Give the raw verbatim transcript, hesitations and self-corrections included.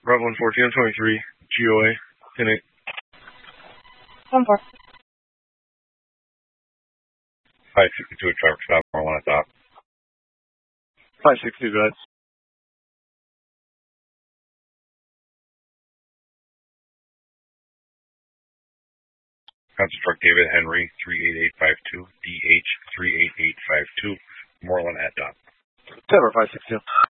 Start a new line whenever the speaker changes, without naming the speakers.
Route one fourteen, I'm twenty-three, G O A, ten eight.
one four.
five sixty-two, traffic stop, four one at top.
five sixty-two, guys.
Council Truck David Henry, three eight eight five two, D H three eight eight five two, Moreland at dot.
Denver, five sixty-two.